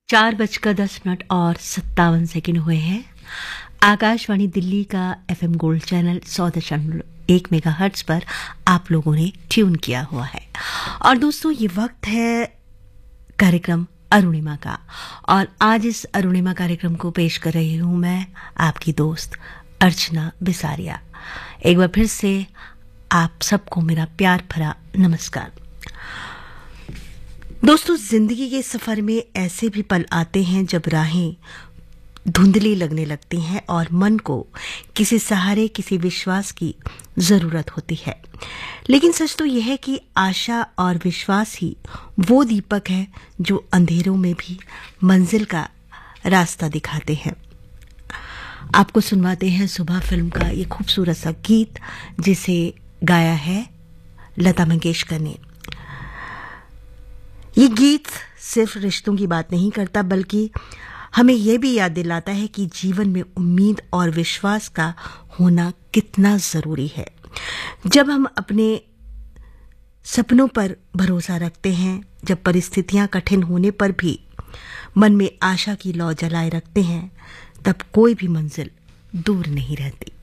4:10 और 57 हुए हैं। आकाशवाणी दिल्ली का एफएम गोल्ड चैनल 100.1 मेगाहर्ट्ज पर आप लोगों ने ट्यून किया हुआ है। और दोस्तों, ये वक्त है कार्यक्रम अरुणिमा का, और आज इस अरुणिमा कार्यक्रम को पेश कर रही हूं मैं, आपकी दोस्त अर्चना बिसारिया। एक बार फिर से आप सबको मेरा प्यार भरा नमस्कार। दोस्तों, जिंदगी के सफर में ऐसे भी पल आते हैं जब राहें धुंधली लगने लगती हैं और मन को किसी सहारे, किसी विश्वास की जरूरत होती है। लेकिन सच तो यह है कि आशा और विश्वास ही वो दीपक है जो अंधेरों में भी मंजिल का रास्ता दिखाते हैं। आपको सुनवाते हैं सुबह फिल्म का ये खूबसूरत सा गीत, जिसे गाया है लता मंगेशकर ने। ये गीत सिर्फ रिश्तों की बात नहीं करता, बल्कि हमें यह भी याद दिलाता है कि जीवन में उम्मीद और विश्वास का होना कितना जरूरी है। जब हम अपने सपनों पर भरोसा रखते हैं, जब परिस्थितियां कठिन होने पर भी मन में आशा की लौ जलाए रखते हैं, तब कोई भी मंजिल दूर नहीं रहती।